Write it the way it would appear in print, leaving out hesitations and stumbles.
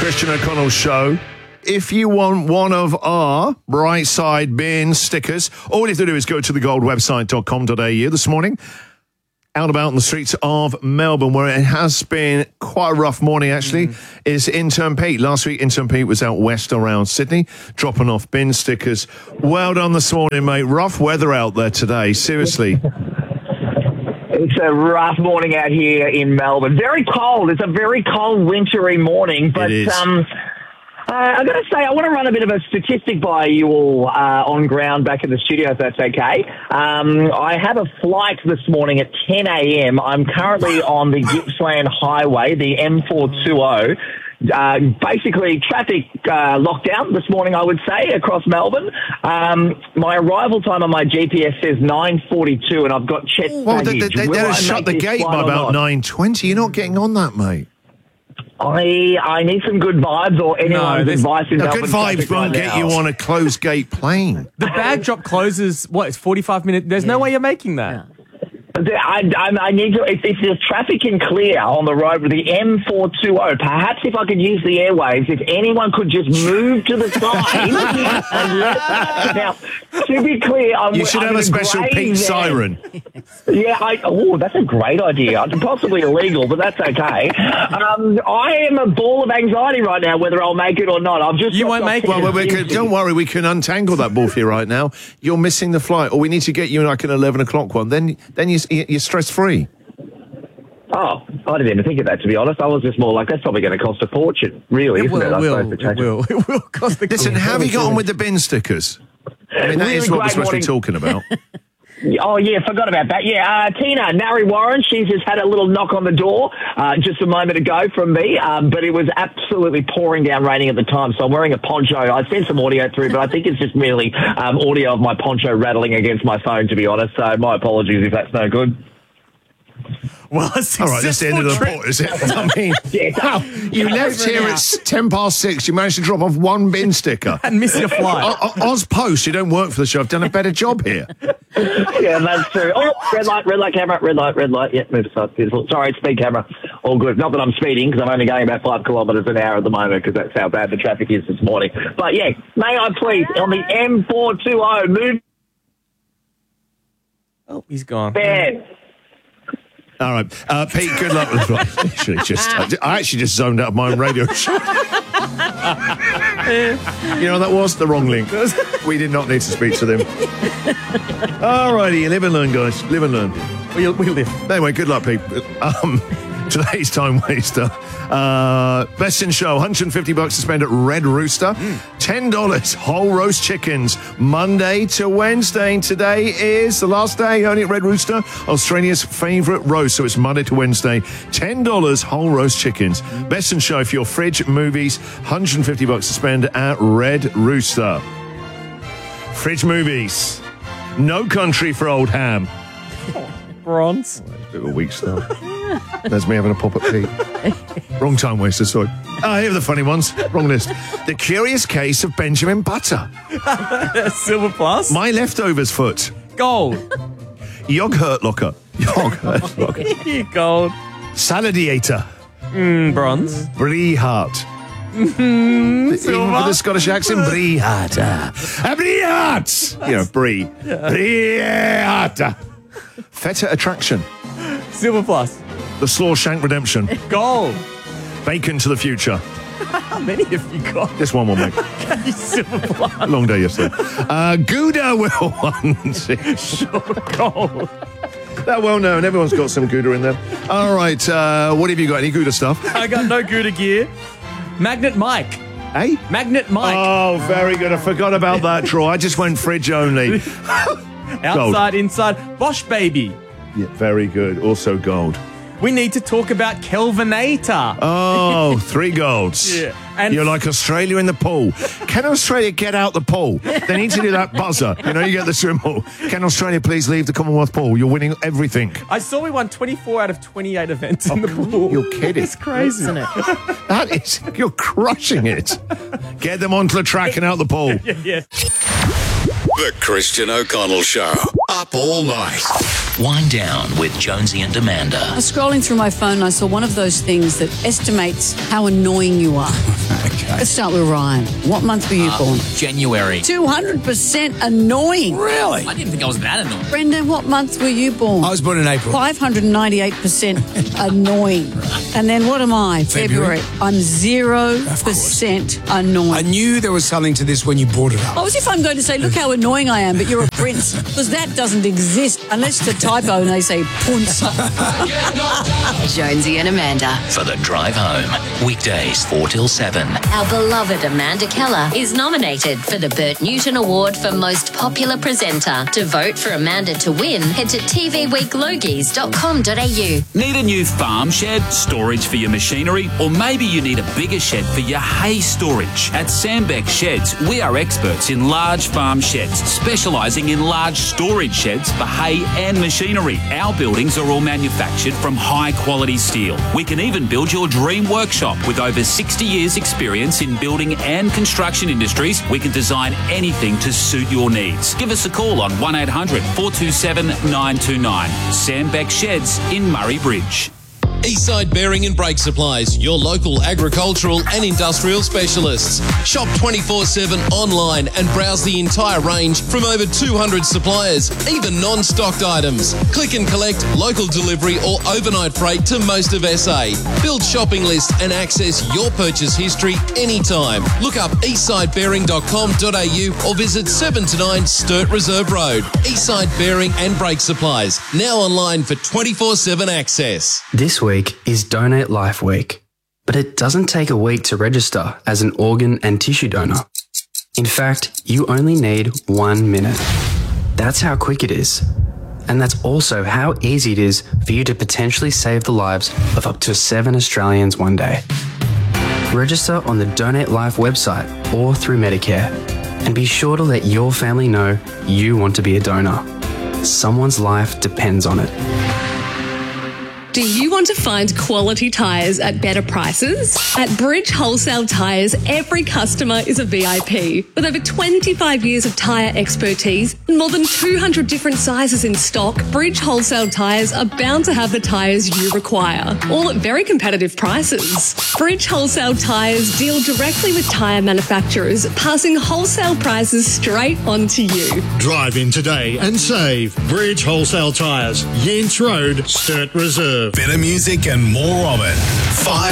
Christian O'Connell Show. If you want one of our Bright Side bin stickers, all you have to do is go to thegoldwebsite.com.au this morning. Out about in the streets of Melbourne, where it has been quite a rough morning, actually, is Intern Pete. Last week, Intern Pete was out west around Sydney, dropping off bin stickers. Well done this morning, mate. Rough weather out there today, seriously. It's a rough morning out here in Melbourne. Very cold. It's a very cold, wintry morning. But It is. I've got to say, I want to run a bit of a statistic by you all on ground back in the studio, if that's okay. I have a flight this morning at 10 a.m. I'm currently on the Gippsland Highway, the M420. Basically, traffic lockdown this morning, I would say, across Melbourne. My arrival time on my GPS says 9:42, and I've got checked baggage. They'll shut the gate by about 9:20. You're not getting on that, mate. I need some good vibes or anyone's advice in Melbourne. Good vibes won't get you on a closed gate plane. The bag drop closes, it's 45 minutes? There's no way you're making that. I need to, if the traffic can clear on the road with the M420, perhaps if I could use the airwaves, if anyone could just move to the side. Now, to be clear, you should have a special pink siren. Yeah, that's a great idea. Possibly illegal, but that's okay. I am a ball of anxiety right now, whether I'll make it or not. You won't make it. Well, don't worry, we can untangle that ball for you right now. You're missing the flight, or we need to get you like an 11 o'clock one. Then you're stress-free. Oh, I didn't even think of that, to be honest. I was just more like, that's probably going to cost a fortune, really, isn't it? It will cost a Listen, how have you got on with the bin stickers? I mean, that is what we're supposed to be talking about. Oh, yeah, forgot about that. Yeah, Tina, Nari Warren, she's just had a little knock on the door just a moment ago from me, but it was absolutely pouring down raining at the time, so I'm wearing a poncho. I sent some audio through, but I think it's just merely audio of my poncho rattling against my phone, to be honest, so my apologies if that's no good. Well, all right, that's the end of the report, is it? I mean, you left here at 6:10. You managed to drop off one bin sticker. And miss your flight. Oz Post, you don't work for the show. I've done a better job here. Yeah, that's true. Oh, red light, camera, red light. Yeah, move aside. Beautiful. Sorry, speed camera. All good. Not that I'm speeding, because I'm only going about 5 kilometres an hour at the moment, because that's how bad the traffic is this morning. But yeah, may I please, on the M420, move. Oh, he's gone. Bad. All right, Pete. Good luck with I actually just zoned out of my own radio show. You know, that was the wrong link. We did not need to speak to them. All righty, live and learn, guys. Live and learn. We live. Anyway, good luck, Pete. Today's time waster. Best in show, $150 to spend at Red Rooster. $10 whole roast chickens, Monday to Wednesday. Today is the last day only at Red Rooster, Australia's favourite roast. So it's Monday to Wednesday. $10 whole roast chickens. Best in show for your fridge movies. $150 to spend at Red Rooster. Fridge movies. No Country for Old Ham. Bronze. Bit of a weak start. There's me having a pop at Pete. Wrong time waster, sorry. Here are the funny ones. Wrong list. The Curious Case of Benjamin Butter. Silver plus. My Leftovers Foot. Gold. Yogurt Locker. Yogurt Locker. Gold. Saladiator. Bronze. Brie Hart. Even with the Scottish accent, Brie Hart. Brie Hart. You know, Brie. Brie Hart. Feta Attraction. Silver plus. The Slawshank Redemption. Gold. Bacon to the Future. How many have you got? Just one more, mate. Silver plus. Long day yesterday. Gouda will one. Sure, gold. That well known. Everyone's got some Gouda in there. All right. What have you got? Any Gouda stuff? I got no Gouda gear. Magnet Mike. Hey? Magnet Mike. Oh, very good. I forgot about that, Troy. I just went fridge only. Outside, inside. Bosch Baby. Yeah, very good. Also gold. We need to talk about Kelvinator. Oh, 3 golds. Yeah. And you're like Australia in the pool. Can Australia get out the pool? They need to do that buzzer. You know, you get the swim pool. Can Australia please leave the Commonwealth pool? You're winning everything. I saw we won 24 out of 28 events in the pool. You're kidding. It's crazy. Isn't it? That is, you're crushing it. Get them onto the track and out the pool. Yeah. The Christian O'Connell Show. Up all night. Wind Down with Jonesy and Amanda. I was scrolling through my phone and I saw one of those things that estimates how annoying you are. Let's start with Ryan. What month were you born? January. 200% annoying. Really? I didn't think I was that annoying. Brendan, what month were you born? I was born in April. 598% annoying. And then what am I? February. I'm 0% annoying. I knew there was something to this when you brought it up. Oh, as if I'm going to say, look how annoying I am, but you're a prince. Because that doesn't exist unless it's a typo and they say punce. Jonesy and Amanda. For the drive home. Weekdays 4 till 7. Our beloved Amanda Keller is nominated for the Bert Newton Award for Most Popular Presenter. To vote for Amanda to win, head to tvweeklogies.com.au. Need a new farm shed, storage for your machinery, or maybe you need a bigger shed for your hay storage? At Sandbeck Sheds, we are experts in large farm sheds, specialising in large storage sheds for hay and machinery. Our buildings are all manufactured from high-quality steel. We can even build your dream workshop. With over 60 years' experience in building and construction industries, we can design anything to suit your needs. Give us a call on 1800 427 929. Sandbeck Sheds in Murray Bridge. Eastside Bearing and Brake Supplies, your local agricultural and industrial specialists. Shop 24/7 online and browse the entire range from over 200 suppliers, even non-stocked items. Click and collect, local delivery or overnight freight to most of SA. Build shopping lists and access your purchase history anytime. Look up eastsidebearing.com.au or visit 7 to 9 Sturt Reserve Road. Eastside Bearing and Brake Supplies, now online for 24/7 access. This week is Donate Life Week, but it doesn't take a week to register as an organ and tissue donor. In fact, you only need 1 minute. That's how quick it is. And that's also how easy it is for you to potentially save the lives of up to 7 Australians one day. Register on the Donate Life website or through Medicare, and be sure to let your family know you want to be a donor. Someone's life depends on it. Do you want to find quality tyres at better prices? At Bridge Wholesale Tyres, every customer is a VIP. With over 25 years of tyre expertise and more than 200 different sizes in stock, Bridge Wholesale Tyres are bound to have the tyres you require, all at very competitive prices. Bridge Wholesale Tyres deal directly with tyre manufacturers, passing wholesale prices straight on to you. Drive in today and save. Bridge Wholesale Tyres, Yents Road, Sturt Reserve. Better music and more of it. 5